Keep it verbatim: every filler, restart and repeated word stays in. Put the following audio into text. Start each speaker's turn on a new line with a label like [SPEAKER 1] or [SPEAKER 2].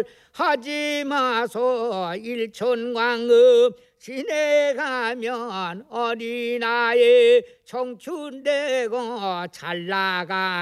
[SPEAKER 1] 걸 하지 마소. 일천광업 지내가면 어린아이 청춘되고 잘 나가